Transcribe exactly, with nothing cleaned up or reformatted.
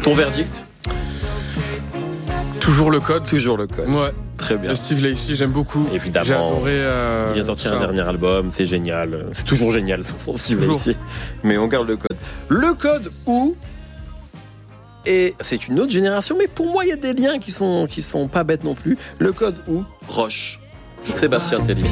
Ton verdict ? Toujours le code. Toujours le code. Ouais. Très bien. De Steve Lacy, j'aime beaucoup. Évidemment. J'ai adoré. Euh, il vient de sortir ça. un dernier album, c'est génial. C'est toujours génial, de toute façon, Steve Toujours. Lacy. Mais on garde le code. Le code où. Et c'est une autre génération, mais pour moi, il y a des liens qui sont, qui sont pas bêtes non plus. Le code où Roche. Sébastien Tellier.